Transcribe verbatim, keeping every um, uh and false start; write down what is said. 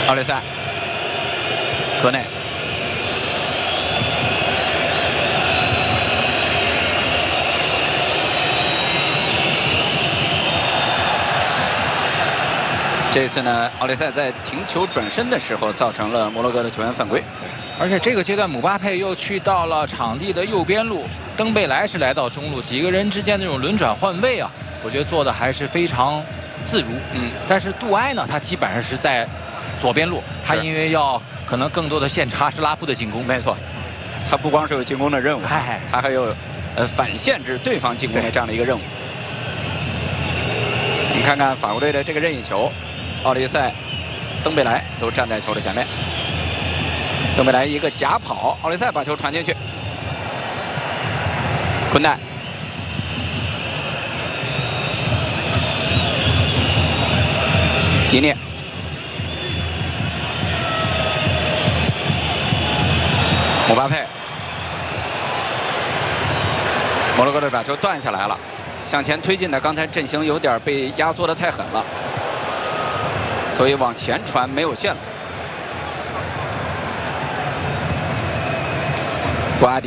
奥利塞，科内。 这次呢，奥利塞在停球转身的时候，造成了摩洛哥的球员犯规。 而且这个阶段，姆巴佩又去到了场地的右边路，登贝莱是来到中路，几个人之间那种轮转换位啊，我觉得做的还是非常自如。嗯，但是杜埃呢，他基本上是在左边路，他因为要可能更多的线查什拉夫的进攻。 没错，他不光是有进攻的任务， 哎， 他还有呃反限制对方进攻的这样的一个任务。我们看看法国队的这个任意球。 奥利塞、登贝莱都站在球的前面。登贝莱一个假跑，奥利塞把球传进去。昆奈，迪涅，姆巴佩，摩洛哥队把球断下来了，向前推进的，刚才阵型有点被压缩的太狠了。 所以往前传没有线了。瓜迪。